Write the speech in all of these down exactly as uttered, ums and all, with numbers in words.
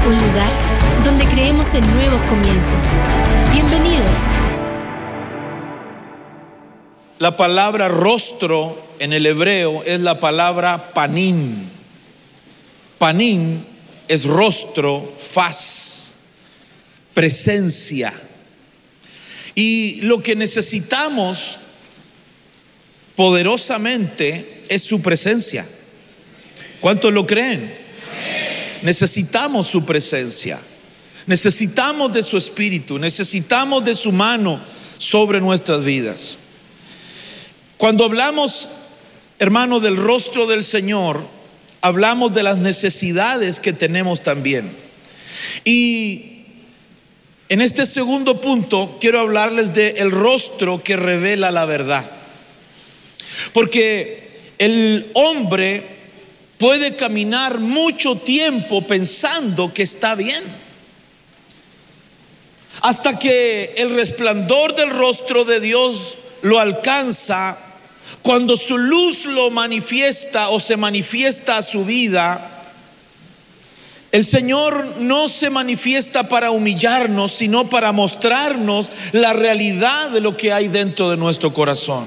un lugar donde creemos en nuevos comienzos. Bienvenidos. La palabra rostro en el hebreo es la palabra panim. Panim es rostro, faz, presencia. Y lo que necesitamos poderosamente es su presencia. ¿Cuántos lo creen? Necesitamos su presencia, necesitamos de su espíritu, necesitamos de su mano sobre nuestras vidas. Cuando hablamos, hermano, del rostro del Señor, hablamos de las necesidades que tenemos también. Y en este segundo punto quiero hablarles del rostro que revela la verdad. Porque el hombre puede caminar mucho tiempo pensando que está bien, hasta que el resplandor del rostro de Dios lo alcanza. Cuando su luz lo manifiesta o se manifiesta a su vida, el Señor no se manifiesta para humillarnos, sino para mostrarnos la realidad de lo que hay dentro de nuestro corazón.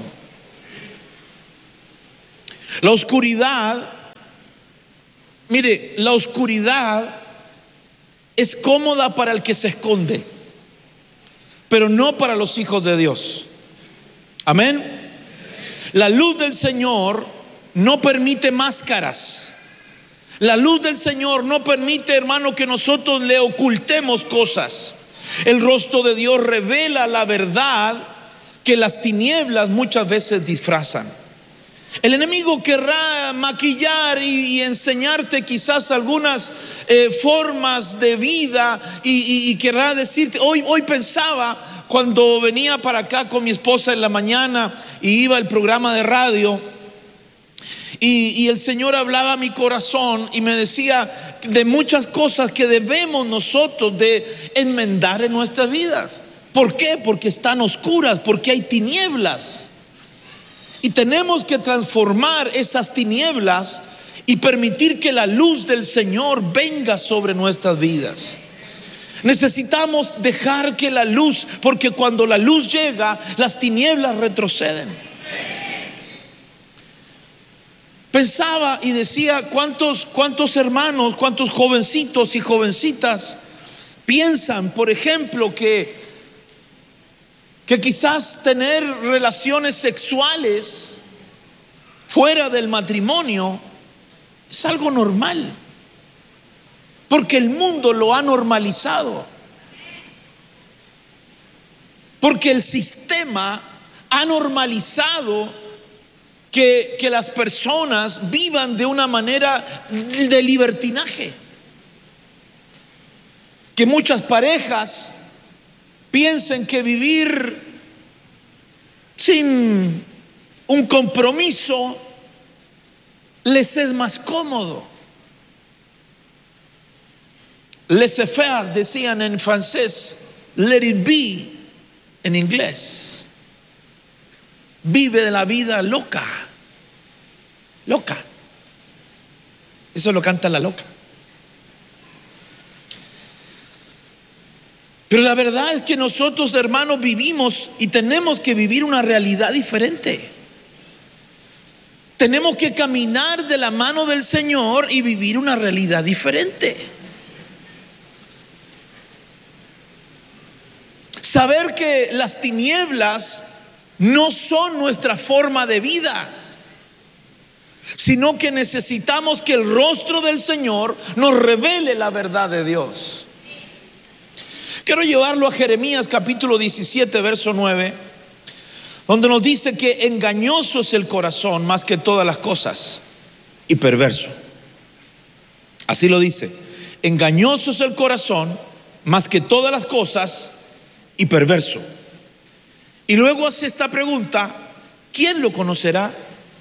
La oscuridad, mire, la oscuridad es cómoda para el que se esconde, pero no para los hijos de Dios. Amén. La luz del Señor no permite máscaras. La luz del Señor no permite, hermano, que nosotros le ocultemos cosas. El rostro de Dios revela la verdad que las tinieblas muchas veces disfrazan. El enemigo querrá maquillar y, y enseñarte quizás algunas eh, formas de vida y, y, y querrá decirte, hoy, hoy pensaba cuando venía para acá con mi esposa en la mañana y iba al programa de radio y, y el Señor hablaba a mi corazón y me decía de muchas cosas que debemos nosotros de enmendar en nuestras vidas. ¿Por qué? Porque están oscuras, porque hay tinieblas. Y tenemos que transformar esas tinieblas y permitir que la luz del Señor venga sobre nuestras vidas. Necesitamos dejar que la luz, porque cuando la luz llega, las tinieblas retroceden. Pensaba y decía, ¿cuántos, cuántos hermanos, cuántos jovencitos y jovencitas piensan, por ejemplo, que que quizás tener relaciones sexuales fuera del matrimonio es algo normal, porque el mundo lo ha normalizado, porque el sistema ha normalizado que, que las personas vivan de una manera de libertinaje, que muchas parejas piensen que vivir sin un compromiso les es más cómodo. Laissez-faire decían en francés, let it be en inglés. Vive de la vida loca, loca. Eso lo canta La Loca. Pero la verdad es que nosotros, hermanos, vivimos y tenemos que vivir una realidad diferente. Tenemos que caminar de la mano del Señor y vivir una realidad diferente. Saber que las tinieblas no son nuestra forma de vida, sino que necesitamos que el rostro del Señor nos revele la verdad de Dios. Quiero llevarlo a Jeremías capítulo diecisiete, verso nueve, donde nos dice que engañoso es el corazón más que todas las cosas y perverso. Así lo dice, engañoso es el corazón más que todas las cosas y perverso. Y luego hace esta pregunta, ¿quién lo conocerá?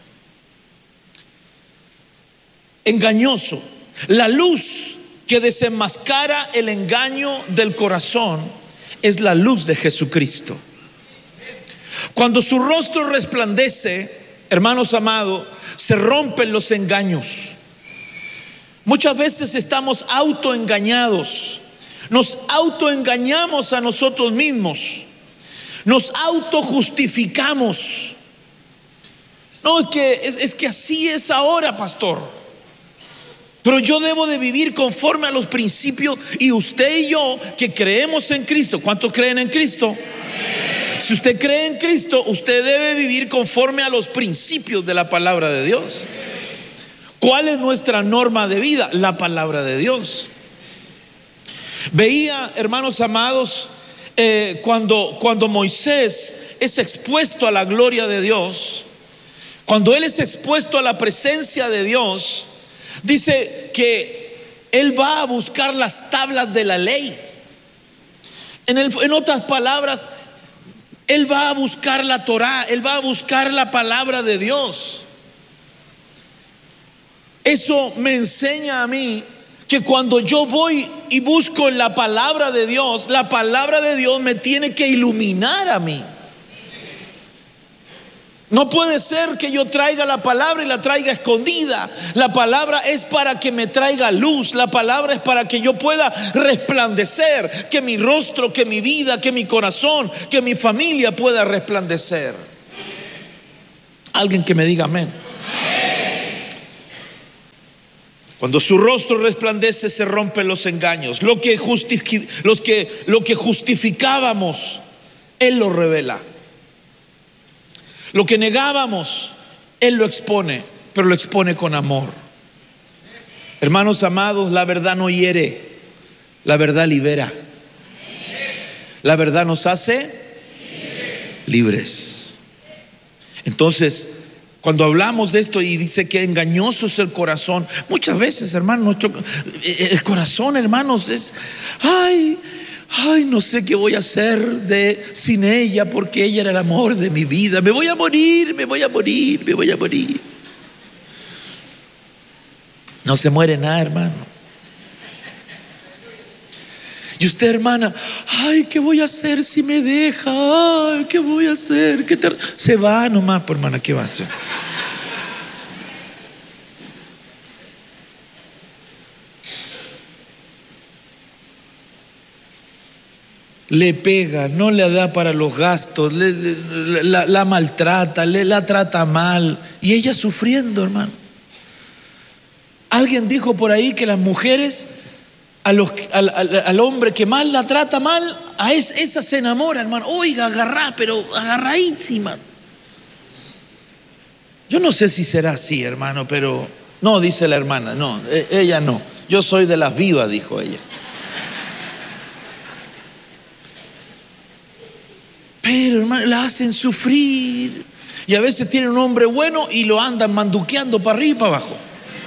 Engañoso, la luz que desenmascara el engaño del corazón es la luz de Jesucristo. Cuando su rostro resplandece, hermanos amados, se rompen los engaños. Muchas veces estamos autoengañados. Nos autoengañamos a nosotros mismos. Nos autojustificamos. No, es que, es, es que así es ahora, pastor. Pero yo debo de vivir conforme a los principios. Y usted y yo que creemos en Cristo. ¿Cuántos creen en Cristo? Amén. Si usted cree en Cristo, usted debe vivir conforme a los principios de la palabra de Dios. ¿Cuál es nuestra norma de vida? La palabra de Dios. Veía, hermanos amados, eh, cuando, cuando Moisés es expuesto a la gloria de Dios, cuando él es expuesto a la presencia de Dios, dice que él va a buscar las tablas de la ley. En, el, en otras palabras, él va a buscar la Torá, él va a buscar la palabra de Dios. Eso me enseña a mí que cuando yo voy y busco la palabra de Dios, la palabra de Dios me tiene que iluminar a mí. No puede ser que yo traiga la palabra y la traiga escondida. La palabra es para que me traiga luz. La palabra es para que yo pueda resplandecer, que mi rostro, que mi vida, que mi corazón, que mi familia pueda resplandecer. Alguien que me diga amén. Cuando su rostro resplandece, se rompen los engaños. Lo que, justific- los que, lo que justificábamos, Él lo revela. Lo que negábamos, Él lo expone, pero lo expone con amor. Hermanos amados, la verdad no hiere, la verdad libera. La verdad nos hace libres. Entonces, cuando hablamos de esto y dice que engañoso es el corazón, muchas veces, hermanos, nuestro, el corazón, hermanos, es ay, ay, no sé qué voy a hacer de sin ella, porque ella era el amor de mi vida. Me voy a morir, me voy a morir, me voy a morir. No se muere nada, hermano. Y usted, hermana, ay, ¿qué voy a hacer si me deja? Ay, ¿qué voy a hacer? ¿Qué te... Se va nomás, por hermana, ¿qué va a hacer? Le pega, no le da para los gastos, le, le, la, la maltrata, le, la trata mal. Y ella sufriendo, hermano. Alguien dijo por ahí que las mujeres, a los, al, al, al hombre que más la trata mal, a es, esa se enamora, hermano. Oiga, agarrá, pero agarradísima. Yo no sé si será así, hermano, pero no, dice la hermana, no, ella no. Yo soy de las vivas, dijo ella. Pero, hermano, la hacen sufrir. Y a veces tienen un hombre bueno y lo andan manduqueando para arriba y para abajo.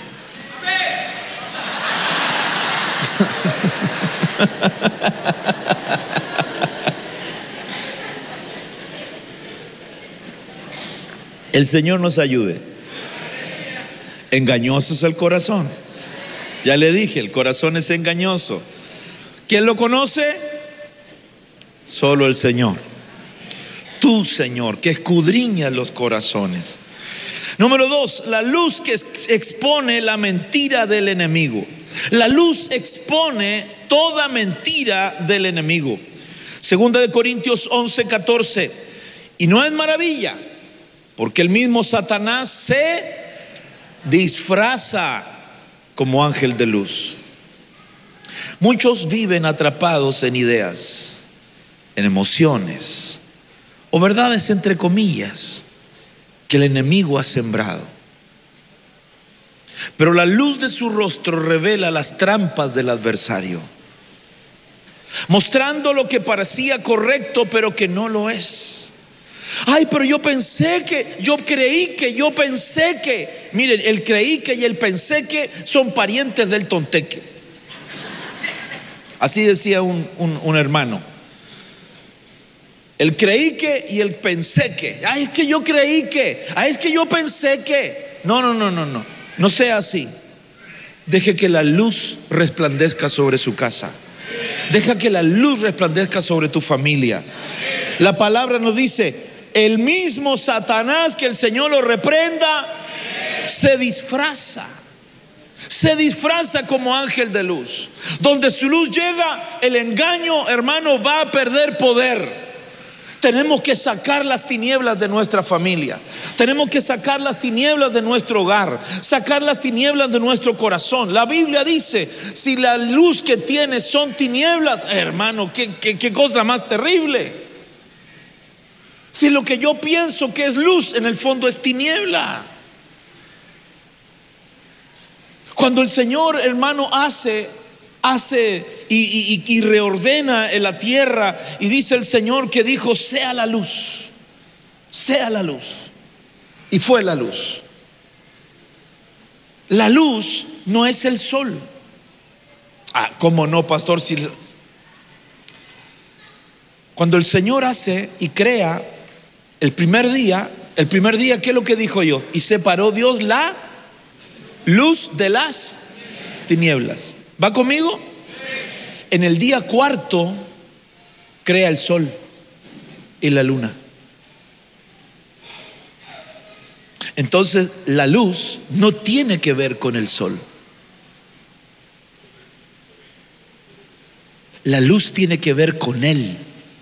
El Señor nos ayude. Engañoso es el corazón. Ya le dije, el corazón es engañoso. ¿Quién lo conoce? Solo el Señor. Tú, Señor, que escudriñas los corazones. Número dos, la luz que expone la mentira del enemigo. La luz expone toda mentira del enemigo. Segunda de Corintios once, catorce. Y no es maravilla, porque el mismo Satanás se disfraza como ángel de luz. Muchos viven atrapados en ideas, en emociones, o verdades entre comillas que el enemigo ha sembrado. Pero la luz de su rostro revela las trampas del adversario, mostrando lo que parecía correcto pero que no lo es. Ay, pero yo pensé que, yo creí que, yo pensé que. Miren, el creí que y el pensé que son parientes del tonteque. Así decía un, un, un hermano. El creí que y el pensé que. Ay, es que yo creí que. Ay, es que yo pensé que. No, no, no, no, no. No sea así. Deje que la luz resplandezca sobre su casa. Deja que la luz resplandezca sobre tu familia. La palabra nos dice: el mismo Satanás, que el Señor lo reprenda, se disfraza. Se disfraza como ángel de luz. Donde su luz llega, el engaño, hermano, va a perder poder. Tenemos que sacar las tinieblas de nuestra familia. Tenemos que sacar las tinieblas de nuestro hogar, sacar las tinieblas de nuestro corazón. La Biblia dice, si la luz que tienes son tinieblas, hermano, qué, qué, qué cosa más terrible. Si lo que yo pienso que es luz, en el fondo es tiniebla. Cuando el Señor, hermano, hace, hace y, y, y reordena en la tierra, y dice el Señor que dijo, sea la luz, sea la luz. Y fue la luz. La luz no es el sol. Ah, ¿cómo no, pastor? Si... Cuando el Señor hace y crea el primer día, el primer día, ¿qué es lo que dijo yo? Y separó Dios la luz de las tinieblas. ¿Va conmigo? En el día cuarto crea el sol y la luna. Entonces la luz no tiene que ver con el sol. La luz tiene que ver con Él.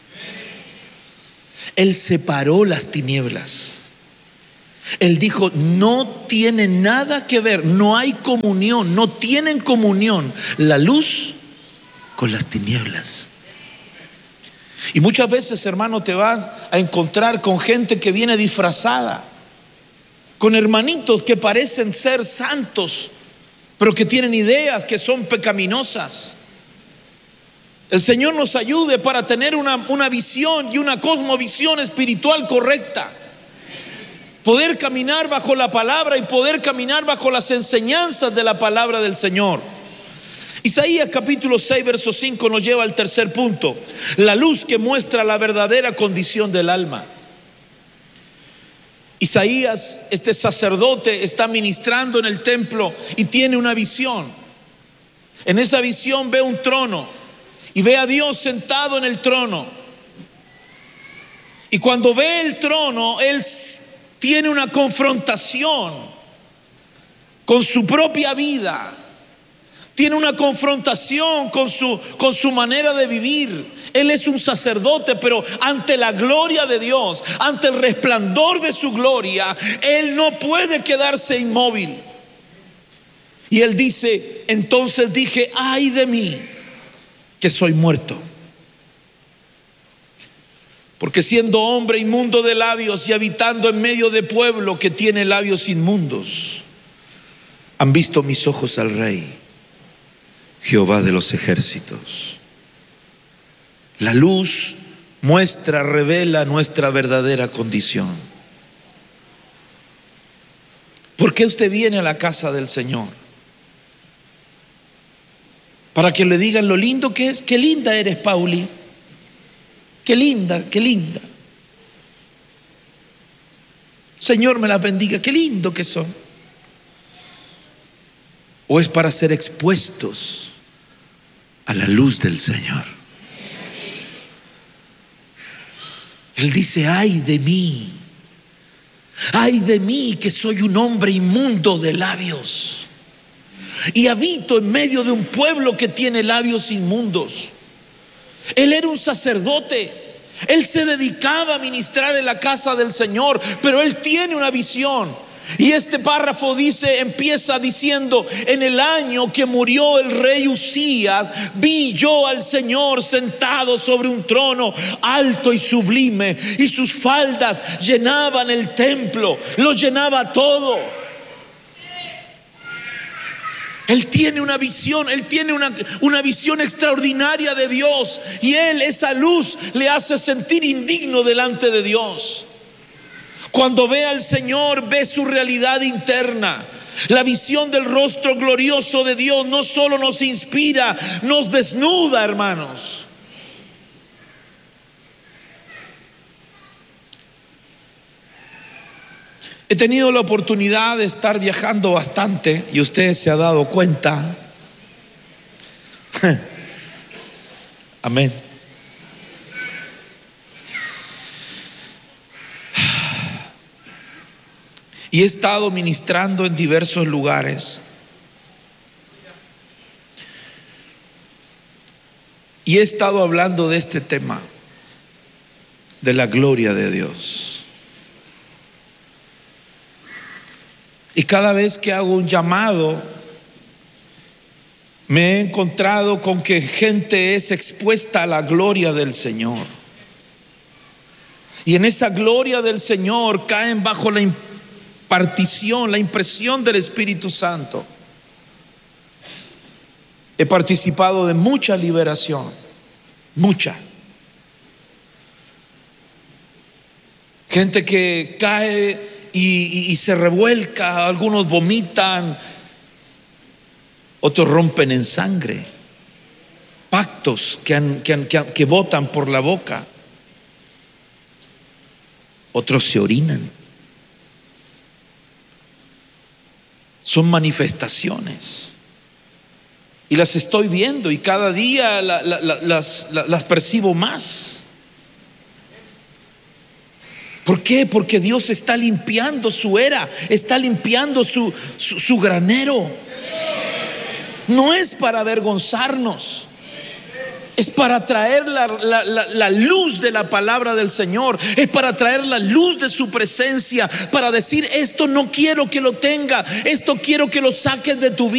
Él separó las tinieblas. Él dijo, no tiene nada que ver, no hay comunión, no tienen comunión la luz con las tinieblas. Y muchas veces, hermano, te vas a encontrar con gente que viene disfrazada, con hermanitos que parecen ser santos, pero que tienen ideas que son pecaminosas. El Señor nos ayude para tener una, una visión y una cosmovisión espiritual correcta. Poder caminar bajo la palabra y poder caminar bajo las enseñanzas de la palabra del Señor. Isaías capítulo seis verso cinco nos lleva al tercer punto: la luz que muestra la verdadera condición del alma. Isaías, este sacerdote, está ministrando en el templo y tiene una visión. En esa visión ve un trono y ve a Dios sentado en el trono. Y cuando ve el trono, él tiene una confrontación con su propia vida. Tiene una confrontación con su, con su manera de vivir. Él es un sacerdote, pero ante la gloria de Dios, ante el resplandor de su gloria, él no puede quedarse inmóvil. Y él dice, entonces dije, ay de mí, que soy muerto. Porque siendo hombre inmundo de labios y habitando en medio de pueblo que tiene labios inmundos, han visto mis ojos al Rey, Jehová de los ejércitos. La luz muestra, revela nuestra verdadera condición. ¿Por qué usted viene a la casa del Señor? Para que le digan lo lindo que es. Qué linda eres, Pauli. Qué linda, qué linda. Señor me las bendiga, qué lindo que son. ¿O es para ser expuestos a la luz del Señor? Él dice, ay de mí, ay de mí que soy un hombre inmundo de labios y habito en medio de un pueblo que tiene labios inmundos. Él era un sacerdote, él se dedicaba a ministrar en la casa del Señor, pero él tiene una visión. Y este párrafo dice, empieza diciendo, en el año que murió el rey Uzías, vi yo al Señor sentado sobre un trono alto y sublime, y sus faldas llenaban el templo, lo llenaba todo. Él tiene una visión, él tiene una, una visión extraordinaria de Dios, y él, esa luz le hace sentir indigno delante de Dios. Cuando ve al Señor, ve su realidad interna. La visión del rostro glorioso de Dios no solo nos inspira, nos desnuda, hermanos. He tenido la oportunidad de estar viajando bastante, y usted se ha dado cuenta. Amén. Y he estado ministrando en diversos lugares. Y he estado hablando de este tema, de la gloria de Dios. Y cada vez que hago un llamado, me he encontrado con que gente es expuesta a la gloria del Señor. Y en esa gloria del Señor caen bajo la impartición, la impresión del Espíritu Santo. He participado de mucha liberación, mucha. Gente que cae y, y, y se revuelca, algunos vomitan, otros rompen en sangre, pactos que, han, que, han, que, han, que botan por la boca, otros se orinan. Son manifestaciones y las estoy viendo y cada día la, la, la, las, la, las percibo más. ¿Por qué? Porque Dios está limpiando su era, está limpiando su, su, su granero. No es para avergonzarnos, es para traer la, la, la, la luz de la palabra del Señor, es para traer la luz de su presencia, para decir: esto no quiero que lo tenga, esto quiero que lo saques de tu vida.